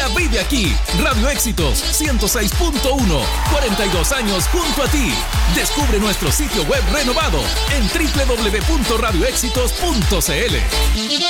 alegría vive aquí. Radio Éxitos 106.1. 42 años junto a ti. Descubre nuestro sitio web renovado en www.radioexitos.cl.